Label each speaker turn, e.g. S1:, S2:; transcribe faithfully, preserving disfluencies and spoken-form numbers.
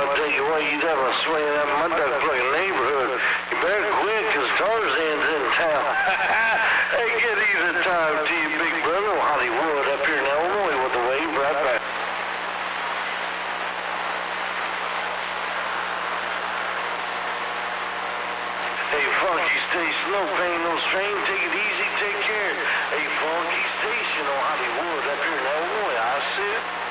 S1: I tell you what, you'd have a swing in that mud duck fucking neighborhood. You better quit, because Tarzan's in town. Hey, get easy time to you, big brother. Hollywood up here in Illinois with the wave right back. Hey, Funky Station, no pain, no strain. Take it easy, take care. Hey, Funky Station on Hollywood up here in Illinois. I see it.